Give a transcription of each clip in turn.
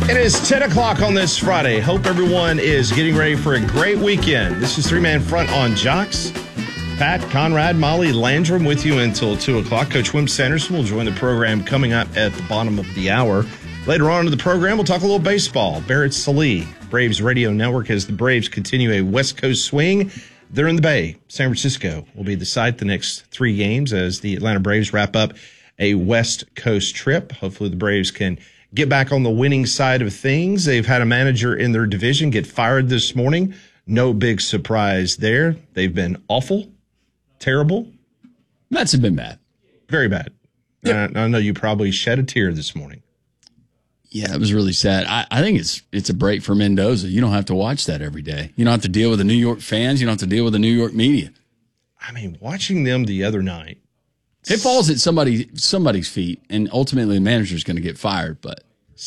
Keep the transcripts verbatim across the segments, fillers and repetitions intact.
It is ten o'clock on this Friday. Hope everyone is getting ready for a great weekend. This is Three Man Front on Jocks. Pat, Conrad, Molly, Landrum with you until two o'clock. Coach Wim Sanderson will join the program coming up at the bottom of the hour. Later on in the program, we'll talk a little baseball. Barrett Sallee, Braves Radio Network, as the Braves continue a West Coast swing. They're in the Bay. San Francisco will be the site the next three games as the Atlanta Braves wrap up a West Coast trip. Hopefully the Braves can get back on the winning side of things. They've had a manager in their division get fired this morning. No big surprise there. They've been awful, terrible. Mets have been bad. Very bad. Yep. I, I know you probably shed a tear this morning. Yeah, it was really sad. I, I think it's it's a break for Mendoza. You don't have to watch that every day. You don't have to deal with the New York fans. You don't have to deal with the New York media. I mean, watching them the other night. It falls at somebody somebody's feet, and ultimately the manager's going to get fired. But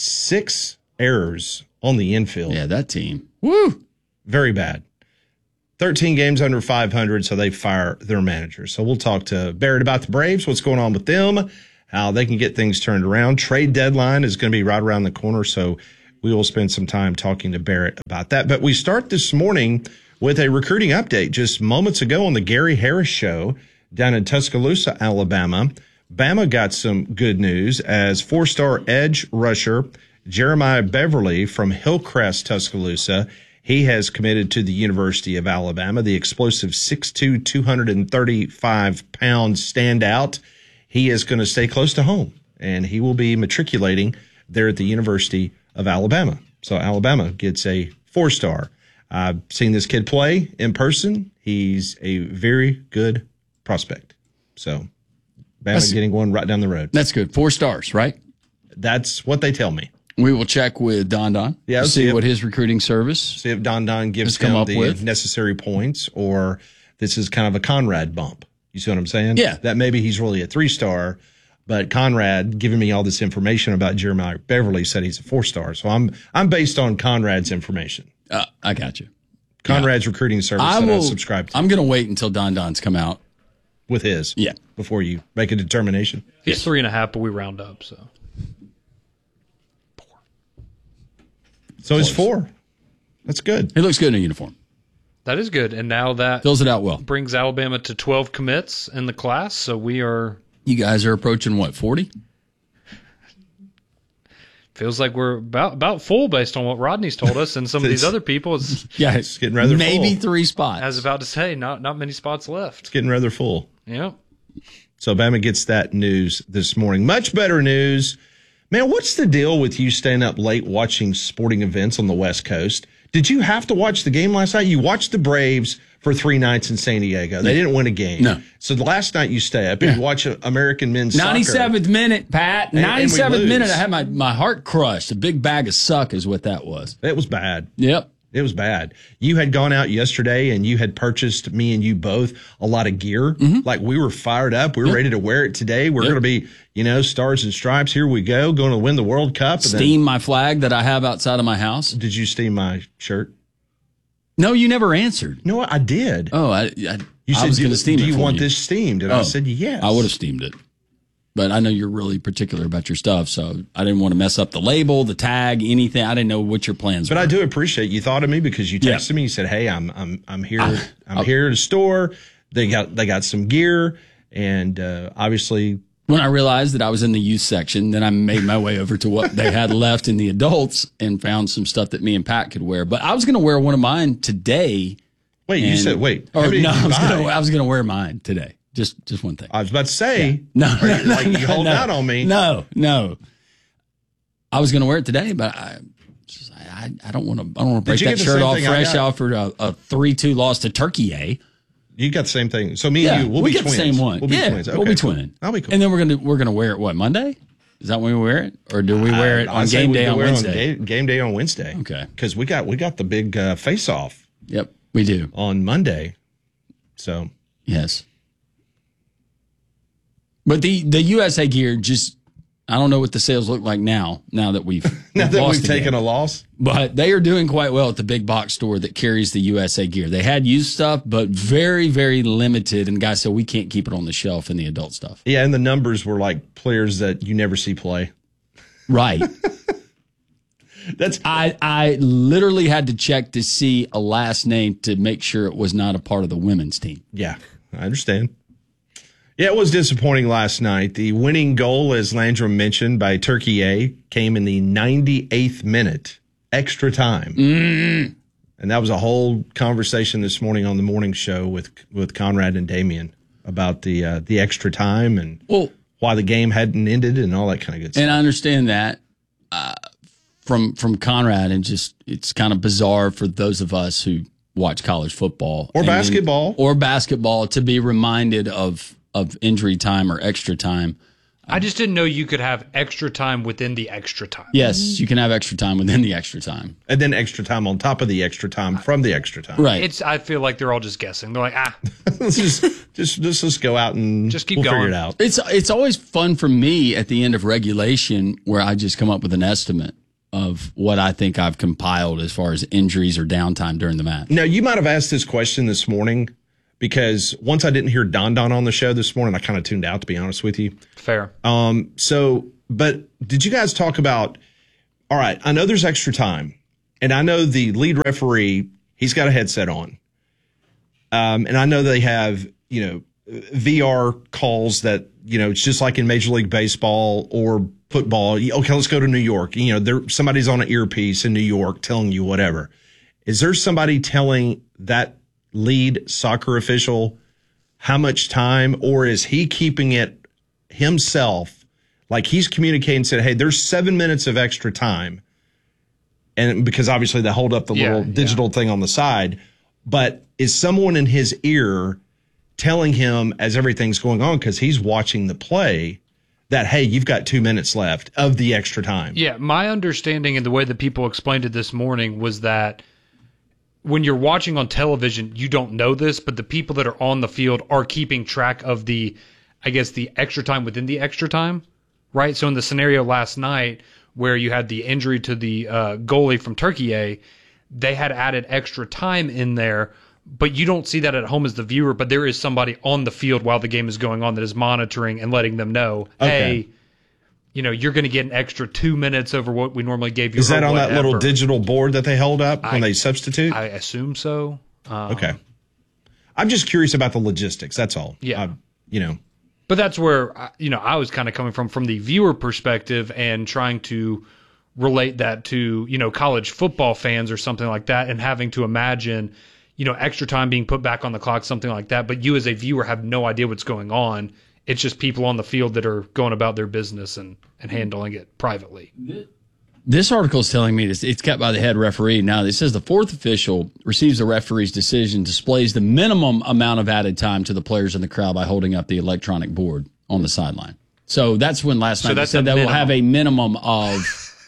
six errors on the infield. Yeah, that team. Woo! Very bad. thirteen games under five hundred, so they fire their manager. So we'll talk to Barrett about the Braves, what's going on with them, how they can get things turned around. Trade deadline is going to be right around the corner, so we will spend some time talking to Barrett about that. But we start this morning with a recruiting update. Just moments ago on the Gary Harris Show, down in Tuscaloosa, Alabama, Bama got some good news as four-star edge rusher Jeremiah Beverly from Hillcrest, Tuscaloosa. He has committed to the University of Alabama. The explosive six two, two hundred thirty-five pound standout. He is going to stay close to home, and he will be matriculating there at the University of Alabama. So Alabama gets a four-star. I've seen this kid play in person. He's a very good prospect. So Bama that's, getting one right down the road. That's good. Four stars, right? That's what they tell me. We will check with Don Don yeah, to see, see if, what his recruiting service. See if Don Don gives him the with. necessary points, or this is kind of a Conrad bump. You see what I'm saying? Yeah. That maybe he's really a three-star, but Conrad giving me all this information about Jeremiah Beverly said he's a four-star. So I'm I'm based on Conrad's information. Uh, I got you. Conrad's yeah. recruiting service I that will, I subscribe to. I'm going to wait until Don Don's come out. With his, yeah, before you make a determination. He's yes. three and a half, but we round up, so four. So he's four. That's good. He looks good in a uniform. That is good, and now that fills it out well. Brings Alabama to twelve commits in the class. So we are. You guys are approaching what, forty? Feels like we're about about full based on what Rodney's told us, and some of these other people. It's, yeah, it's getting rather maybe full. Three spots. I was about to say, not not many spots left. It's getting rather full. Yeah. So Bama gets that news this morning. Much better news. Man, what's the deal with you staying up late watching sporting events on the West Coast? Did you have to watch the game last night? You watched the Braves for three nights in San Diego. They didn't win a game. No. So the last night you stay up and yeah. you watch American men's soccer. ninety-seventh minute, Pat. ninety-seventh minute. I had my, my heart crushed. A big bag of suck is what that was. It was bad. Yep. It was bad. You had gone out yesterday and you had purchased, me and you both, a lot of gear. Mm-hmm. Like we were fired up. We were yep. ready to wear it today. We're yep. going to be, you know, stars and stripes. Here we go. Going to win the World Cup. And steam then, my flag that I have outside of my house. Did you steam my shirt? No, you never answered. No, I did. Oh, I, I, you I said, was going to steam do it you for want you. this steamed? And oh, I said yes. I would have steamed it. But I know you're really particular about your stuff, so I didn't want to mess up the label, the tag, anything. I didn't know what your plans but were. But I do appreciate you thought of me because you texted yeah. me. You said, "Hey, I'm I'm I'm here. I, I'm I'll, here to store. They got they got some gear, and uh, obviously." When I realized that I was in the youth section, then I made my way over to what they had left in the adults and found some stuff that me and Pat could wear. But I was going to wear one of mine today. Wait, and, you said wait? Or no, I was, gonna, I was going to wear mine today. Just just one thing. I was about to say, yeah. no, no, you, like, no, you hold no, out on me. No, no. I was going to wear it today, but I, just, I, I don't want to. I don't want to break that shirt off fresh out for a, a three two loss to Turkey. Eh? You got the same thing. So me yeah, and you, we'll we be get twins. the same one. We'll be yeah, twins. Okay, we'll be cool. twinning. I'll be cool. And then we're gonna we're gonna wear it what Monday? Is that when we wear it, or do we wear it I, on game day on Wednesday? On game, game day on Wednesday. Okay, because we got we got the big uh, face off. Yep, we do on Monday. So yes. But the, the U S A gear just, I don't know what the sales look like now, now that we've, now we've that lost we've taken a loss. But they are doing quite well at the big box store that carries the U S A gear. They had used stuff, but very, very limited. And guys said, we can't keep it on the shelf in the adult stuff. Yeah, and the numbers were like players that you never see play. Right. That's I, I literally had to check to see a last name to make sure it was not a part of the women's team. Yeah, I understand. Yeah, it was disappointing last night. The winning goal, as Landrum mentioned, by Turkey A, came in the ninety-eighth minute, extra time. Mm. And that was a whole conversation this morning on the morning show with with Conrad and Damien about the uh, the extra time and Well, why the game hadn't ended and all that kind of good stuff. and I understand that uh, from from Conrad, and just it's kind of bizarre for those of us who watch college football Or and basketball. or basketball to be reminded of of injury time or extra time. I just didn't know you could have extra time within the extra time. Yes, you can have extra time within the extra time. And then extra time on top of the extra time from the extra time. Right. It's. I feel like they're all just guessing. They're like, ah, let's just, just, just, let's go out and Just keep we'll going. figure it out. It's it's always fun for me at the end of regulation where I just come up with an estimate of what I think I've compiled as far as injuries or downtime during the match. Now, you might have asked this question this morning because once I didn't hear Don Don on the show this morning, I kind of tuned out, to be honest with you. fair. Um, so, but did you guys talk about, all right, I know there's extra time, and I know the lead referee, he's got a headset on. Um, and I know they have, you know, V R calls that, you know, it's just like in Major League Baseball or football. Okay, let's go to New York. You know, there somebody's on an earpiece in New York telling you whatever. Is there somebody telling that lead soccer official how much time, or is he keeping it himself? Like he's communicating and said, hey, there's seven minutes of extra time. And because obviously they hold up the Yeah, little digital thing on the side, but is someone in his ear telling him as everything's going on, because he's watching the play, that, hey, you've got two minutes left of the extra time? Yeah, my understanding and the way that people explained it this morning was that when you're watching on television, you don't know this, but the people that are on the field are keeping track of the, I guess, the extra time within the extra time, right? So in the scenario last night where you had the injury to the uh, goalie from Turkey A, they had added extra time in there, but you don't see that at home as the viewer, but there is somebody on the field while the game is going on that is monitoring and letting them know, Okay. hey, you know, you're going to get an extra two minutes over what we normally gave you. Is that or on that little whatever. digital board that they hold up when I- they substitute? I assume so. Um, Okay. I'm just curious about the logistics. That's all. Yeah. Uh, you know, But that's where, I- you know, I was kind of coming from, from the viewer perspective and trying to relate that to, you know, college football fans or something like that, and having to imagine, you know, extra time being put back on the clock, something like that. But you as a viewer have no idea what's going on. It's just people on the field that are going about their business and, and handling it privately. This article is telling me this, it's kept by the head referee. Now, it says the fourth official receives the referee's decision, displays the minimum amount of added time to the players in the crowd by holding up the electronic board on the sideline. So that's when last So night they that's said a that will minimum. have a minimum of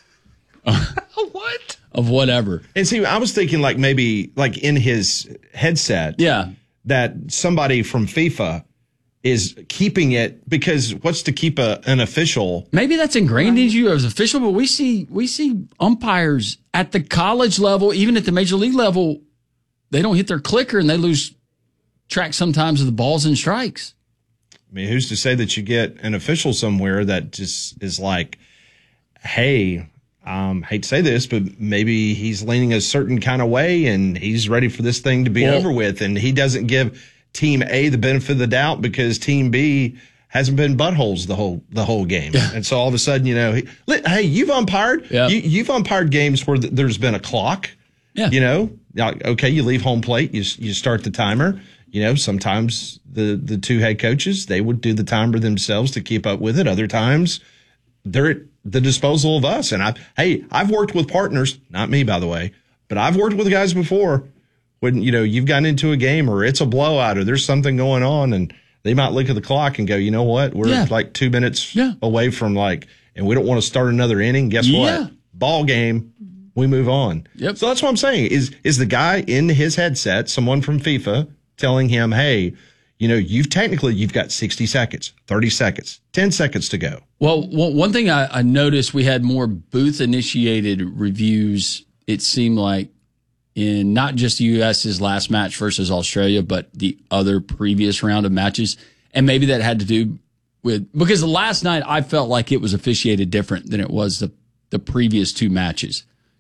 What? of whatever. and see, I was thinking like maybe like in his headset, Yeah. that somebody from FIFA is keeping it, because what's to keep a, an official? Maybe that's ingrained in you as official, but we see we see umpires at the college level, even at the major league level, they don't hit their clicker and they lose track sometimes of the balls and strikes. I mean, who's to say that you get an official somewhere that just is like, hey, um, hate to say this, but maybe he's leaning a certain kind of way and he's ready for this thing to be Well- over with. And he doesn't give team A the benefit of the doubt because team B hasn't been buttholes the whole, the whole game. And so all of a sudden, you know, he, li- hey, you've umpired, Yeah. you, you've umpired games where th- there's been a clock, Yeah. you know, like, okay, you leave home plate, you, s- you start the timer. You know, sometimes the, the two head coaches, they would do the timer themselves to keep up with it. Other times they're at the disposal of us. And I, hey, I've worked with partners, not me, by the way, but I've worked with guys before when, you know, you've gotten into a game or it's a blowout or there's something going on and they might look at the clock and go, you know what? We're Yeah. like two minutes Yeah. away from like, and we don't want to start another inning. Guess Yeah. what? Ball game. We move on. Yep. So that's what I'm saying is, is the guy in his headset, someone from FIFA telling him, hey, you know, you've technically, you've got sixty seconds, thirty seconds, ten seconds to go. Well, one one thing I, I noticed, we had more booth initiated reviews. It seemed like in not just the U S's last match versus Australia, but the other previous round of matches. And maybe that had to do with, because the last night I felt like it was officiated different than it was the, the previous two matches.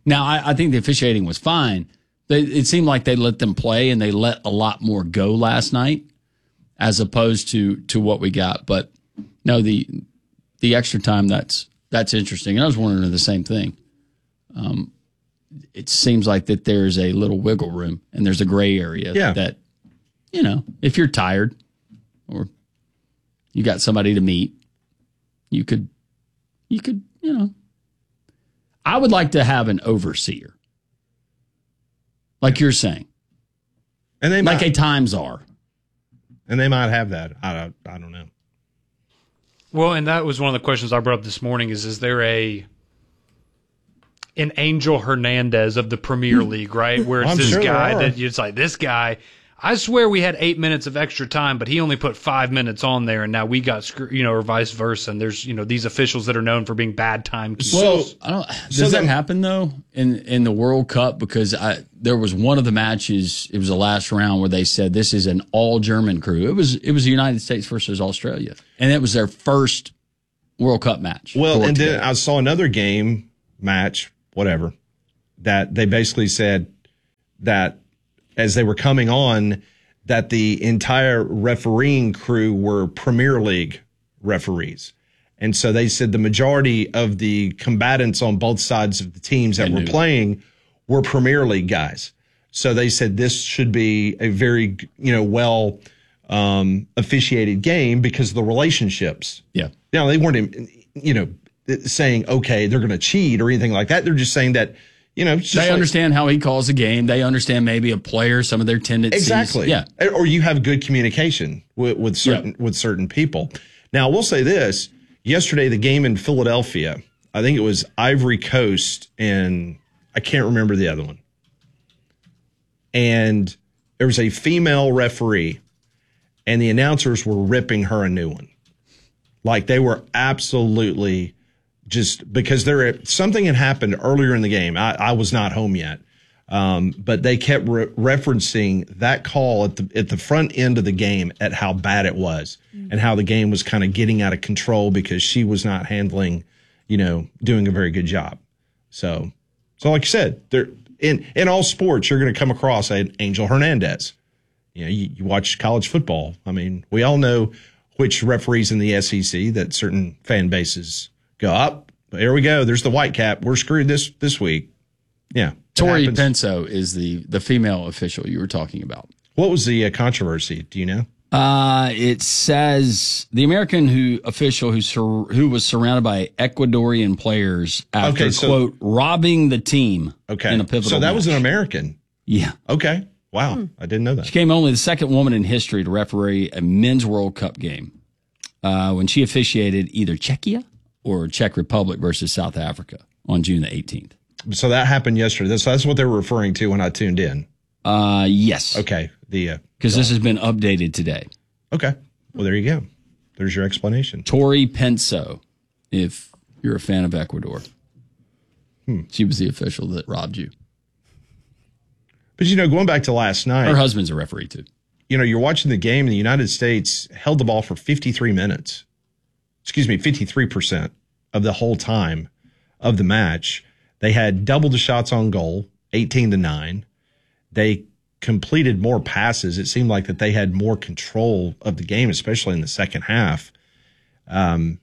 Now, I, I think the officiating was fine. They, it seemed like they let them play and they let a lot more go last night as opposed to to what we got. But no, the the extra time, that's that's interesting. And I was wondering the same thing. Um, it seems like that there's a little wiggle room and there's a gray area yeah. that, you know, if you're tired or you got somebody to meet, you could, you could, you know, I would like to have an overseer, like you're saying, and they like might, a time czar, and they might have that. I don't, I don't know. Well, and that was one of the questions I brought up this morning. Is is there a an Angel Hernandez of the Premier League, right? Where it's I'm this sure guy there are. that it's like this guy. I swear we had eight minutes of extra time, but he only put five minutes on there, and now we got screwed, you know, or vice versa. And there's, you know, these officials that are known for being bad timekeepers. Well, I don't. Does so that the- happen though in in the World Cup? Because I there was one of the matches. It was the last round where they said this is an all German crew. It was it was the United States versus Australia, and it was their first World Cup match. Well, for and then together. I saw another game, match, whatever, that they basically said that as they were coming on, that the entire refereeing crew were Premier League referees. And so they said the majority of the combatants on both sides of the teams that I were knew. playing were Premier League guys. So they said this should be a very, you know, well um, officiated game because of the relationships. yeah. Now, they weren't, you know, saying, okay, they're going to cheat or anything like that. They're just saying that, you know, it's just They like- understand how he calls the game. They understand maybe a player, some of their tendencies. Exactly. Yeah. Or you have good communication with, with certain Yeah. with certain people. Now, we'll say this. Yesterday, the game in Philadelphia, I think it was Ivory Coast and I can't remember the other one. And there was a female referee and the announcers were ripping her a new one. Like they were absolutely just because there something had happened earlier in the game. I, I was not home yet. Um, but they kept re- referencing that call at the at the front end of the game at how bad it was mm-hmm. and how the game was kind of getting out of control because she was not handling, you know, doing a very good job. So, so like you said, there in in all sports you're going to come across an Angel Hernandez. You know, you, you watch college football. I mean, we all know which referees in the S E C that certain fan bases go up. Here we go. There's the white cap. We're screwed this this week. Yeah. Tori Penso is the, the female official you were talking about. What was the uh, controversy? Do you know? Uh, it says the American who official who sur- who was surrounded by Ecuadorian players after, Okay, so- quote, robbing the team Okay. in a pivotal So that was an match. American. Yeah. Okay. Wow. I didn't know that. She became only the second woman in history to referee a men's World Cup game uh, when she officiated either Czechia or Czech Republic versus South Africa on June the eighteenth. So that happened yesterday. So that's what they were referring to when I tuned in. Uh, yes. Okay. The uh, Because this has been updated today. okay. Well, there you go. There's your explanation. Tori Penso, if you're a fan of Ecuador. Hmm. She was the official that robbed you. But, you know, going back to last night, Her husband's a referee, too. you know, you're watching the game and the United States held the ball for fifty-three minutes. Excuse me, fifty-three percent of the whole time of the match. They had double the shots on goal, eighteen to nine. They completed more passes. It seemed like that they had more control of the game, especially in the second half. Um,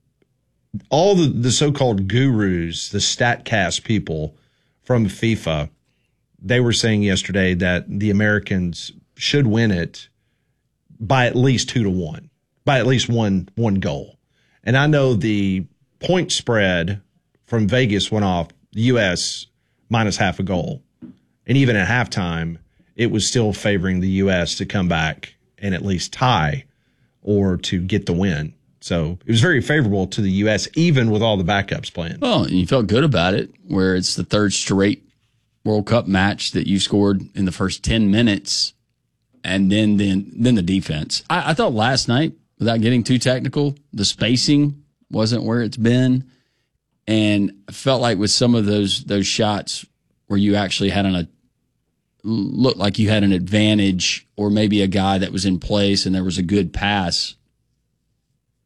all the, the so-called gurus, the StatCast people from FIFA, they were saying yesterday that the Americans should win it by at least two to one, by at least one one goal. And I know the point spread from Vegas went off the U S minus half a goal. And even at halftime, it was still favoring the U S to come back and at least tie or to get the win. So it was very favorable to the U S, even with all the backups playing. Well, and you felt good about it, where it's the third straight World Cup match that you scored in the first ten minutes, and then then, then the defense. I, I thought last night, without getting too technical, the spacing wasn't where it's been. And I felt like with some of those those shots where you actually had an, a looked like you had an advantage, or maybe a guy that was in place and there was a good pass,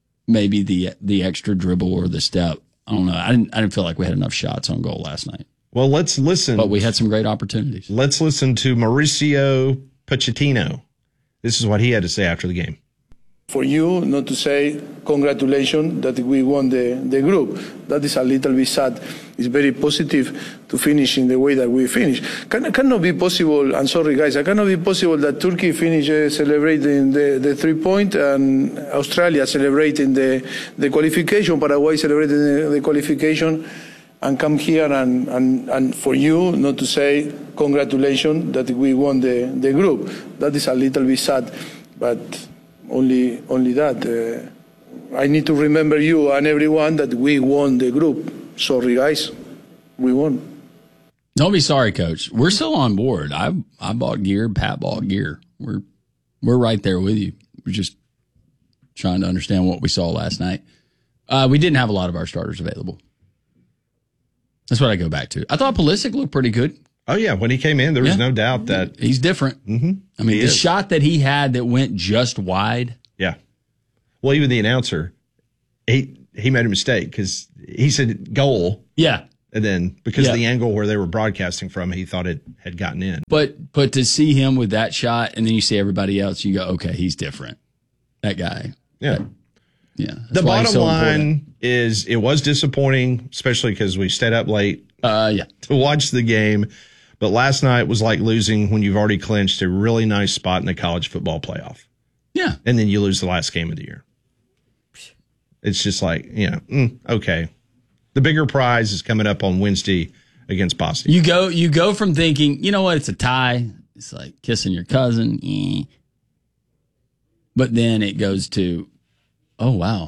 maybe the the extra dribble or the step. I don't know. I didn't I didn't feel like we had enough shots on goal last night. Well, let's listen. But we had some great opportunities. Let's listen to Mauricio Pochettino. This is what he had to say after the game. For you not to say congratulations that we won the, the group. That is a little bit sad. It's very positive to finish in the way that we finished. Can, cannot be possible, I'm sorry guys, it cannot be possible that Turkey finish uh, celebrating the, the three point and Australia celebrating the, the qualification, Paraguay celebrating the, the qualification, and come here and, and, and for you not to say congratulations that we won the, the group. That is a little bit sad, but only only that. Uh, I need to remember you and everyone that we won the group. Sorry, guys, we won. Don't be sorry, Coach. We're still on board. I I bought gear. Pat bought gear. We're we're right there with you. We're just trying to understand what we saw last night. Uh, we didn't have a lot of our starters available. That's what I go back to. I thought Pulisic looked pretty good. Oh, yeah. When he came in, there was yeah. no doubt that he's different. Mm-hmm. I mean, he the is. shot that he had that went just wide. Yeah. Well, even the announcer, he he made a mistake because he said goal. Yeah. And then because yeah. of the angle where they were broadcasting from, he thought it had gotten in. But but to see him with that shot and then you see everybody else, you go, okay, he's different. That guy. Yeah. That, yeah. The bottom so line important. is it was disappointing, especially because we stayed up late uh, yeah. to watch the game. But last night was like losing when you've already clinched a really nice spot in the college football playoff. Yeah. And then you lose the last game of the year. It's just like, you know, mm, okay. The bigger prize is coming up on Wednesday against Bosnia. You go you go from thinking, you know what, it's a tie. It's like kissing your cousin. Eh. But then it goes to, oh, wow.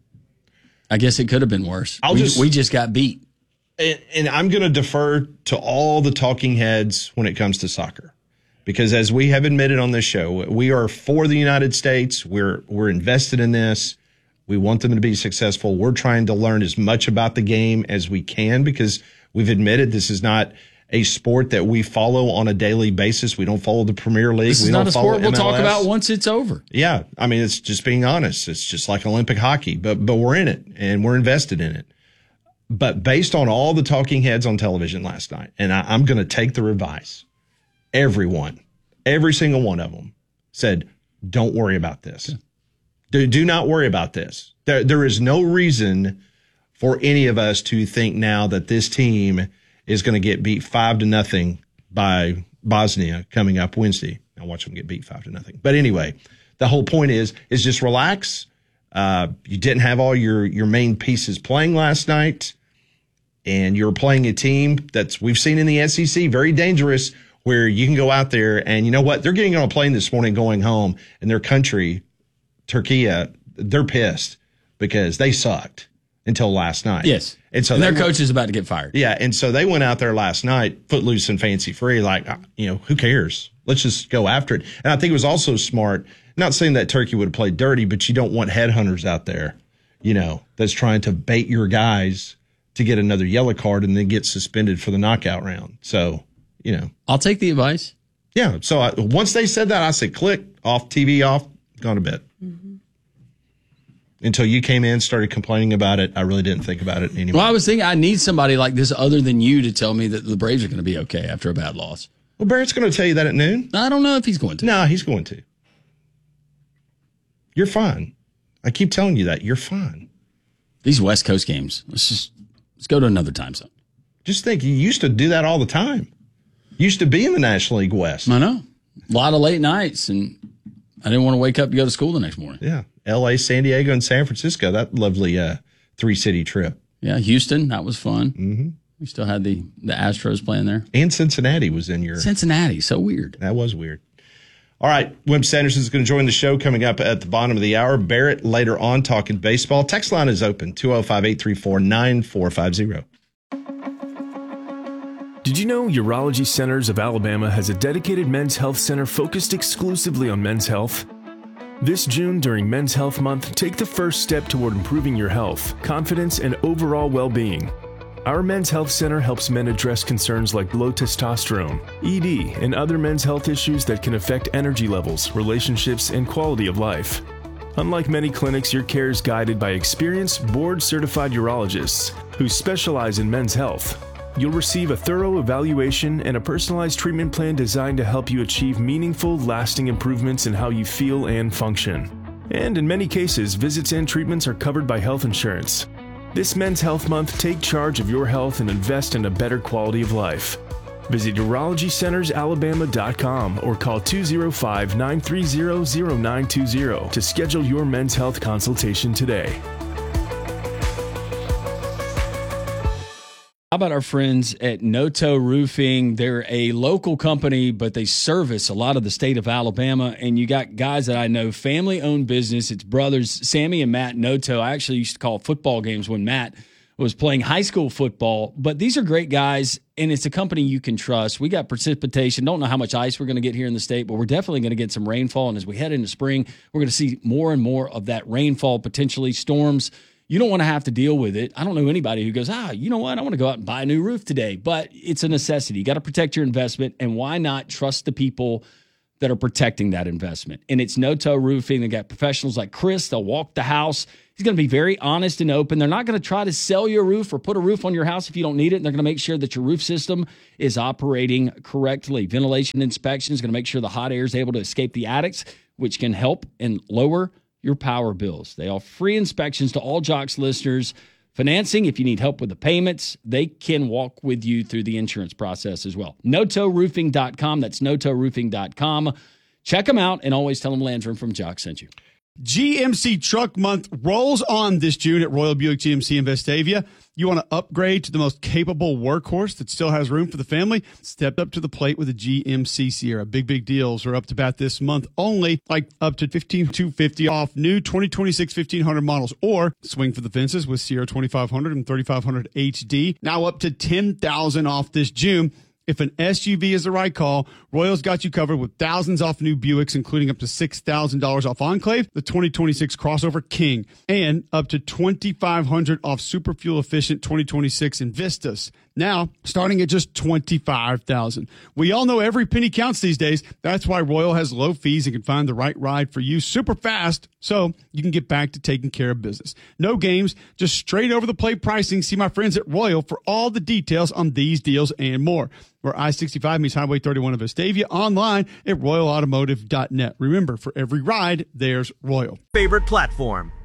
I guess it could have been worse. I'll we, just, we just got beat. And, and I'm going to defer to all the talking heads when it comes to soccer. Because as we have admitted on this show, we are for the United States. We're we're invested in this. We want them to be successful. We're trying to learn as much about the game as we can because we've admitted this is not a sport that we follow on a daily basis. We don't follow the Premier League. This is we not don't a follow sport we'll M L S. talk about once it's over. Yeah. I mean, it's just being honest. It's just like Olympic hockey, but but we're in it and we're invested in it. But based on all the talking heads on television last night, and I, I'm going to take the advice, everyone, every single one of them said, don't worry about this. Yeah. Do, do not worry about this. There, there is no reason for any of us to think now that this team is going to get beat five to nothing by Bosnia coming up Wednesday. Now watch them get beat five to nothing. But anyway, the whole point is, is just relax. Uh, you didn't have all your, your main pieces playing last night, and you're playing a team that's we've seen in the S E C, very dangerous, where you can go out there and you know what? They're getting on a plane this morning going home, and their country, Turkey, they're pissed because they sucked until last night. Yes. And so and their they, coach is about to get fired. Yeah. And so they went out there last night, footloose and fancy free, like, you know, who cares? Let's just go after it. And I think it was also smart, not saying that Turkey would have played dirty, but you don't want headhunters out there, you know, that's trying to bait your guys to get another yellow card and then get suspended for the knockout round. So, you know. I'll take the advice. Yeah. So I, once they said that, I said, click, off, T V off, gone to bed. Mm-hmm. Until you came in, started complaining about it, I really didn't think about it anymore. Well, I was thinking I need somebody like this other than you to tell me that the Braves are going to be okay after a bad loss. Well, Barrett's going to tell you that at noon. I don't know if he's going to. No, he's going to. You're fine. I keep telling you that. You're fine. These West Coast games, let's just let's go to another time zone. Just think, you used to do that all the time. You used to be in the National League West. I know. A lot of late nights, and I didn't want to wake up to go to school the next morning. Yeah. L A, San Diego, and San Francisco, that lovely uh, three-city trip. Yeah, Houston, that was fun. Mm-hmm. We still had the, the Astros playing there. And Cincinnati was in your... Cincinnati, so weird. That was weird. All right, Wimp Sanderson is going to join the show coming up at the bottom of the hour. Barrett later on talking baseball. Text line is open, two oh five, eight three four, nine four five oh. Did you know Urology Centers of Alabama has a dedicated men's health center focused exclusively on men's health? This June, during Men's Health Month, take the first step toward improving your health, confidence, and overall well-being. Our Men's Health Center helps men address concerns like low testosterone, E D, and other men's health issues that can affect energy levels, relationships, and quality of life. Unlike many clinics, your care is guided by experienced, board-certified urologists who specialize in men's health. You'll receive a thorough evaluation and a personalized treatment plan designed to help you achieve meaningful, lasting improvements in how you feel and function. And in many cases, visits and treatments are covered by health insurance. This Men's Health Month, take charge of your health and invest in a better quality of life. Visit urology centers alabama dot com or call two oh five, nine three zero, zero nine two zero to schedule your men's health consultation today. How about our friends at Noto Roofing? They're a local company, but they service a lot of the state of Alabama. And you got guys that I know, family-owned business. It's brothers, Sammy and Matt Noto. I actually used to call football games when Matt was playing high school football. But these are great guys, and it's a company you can trust. We got precipitation. Don't know how much ice we're going to get here in the state, but we're definitely going to get some rainfall. And as we head into spring, we're going to see more and more of that rainfall, potentially storms. You don't want to have to deal with it. I don't know anybody who goes, ah, you know what? I want to go out and buy a new roof today. But it's a necessity. You got to protect your investment. And why not trust the people that are protecting that investment? And it's Noto Roofing. They got professionals like Chris. They'll walk the house. He's going to be very honest and open. They're not going to try to sell you a roof or put a roof on your house if you don't need it. And they're going to make sure that your roof system is operating correctly. Ventilation inspection is going to make sure the hot air is able to escape the attics, which can help and lower your power bills. They offer free inspections to all Jocks listeners. Financing, if you need help with the payments, they can walk with you through the insurance process as well. Noto Roofing dot com. That's Noto Roofing dot com. Check them out and always tell them Landrum from Jocks sent you. G M C Truck Month rolls on this June at Royal Buick G M C in Vestavia. You want to upgrade to the most capable workhorse that still has room for the family? Step up to the plate with a G M C Sierra. Big, big deals are up to bat this month only, like up to fifteen thousand two hundred fifty dollars off new twenty twenty-six fifteen hundred models, or swing for the fences with Sierra twenty-five hundred and thirty-five hundred H D. Now up to ten thousand dollars off this June. If an S U V is the right call, Royal's got you covered with thousands off new Buicks, including up to six thousand dollars off Enclave, the twenty twenty-six Crossover King, and up to twenty-five hundred dollars off super fuel efficient twenty twenty-six Invistas. Now, starting at just twenty-five thousand dollars. We all know every penny counts these days. That's why Royal has low fees and can find the right ride for you super fast so you can get back to taking care of business. No games, just straight over the plate pricing. See my friends at Royal for all the details on these deals and more. Where I sixty-five meets Highway thirty-one of Vestavia, online at royal automotive dot net. Remember, for every ride, there's Royal. Favorite platform.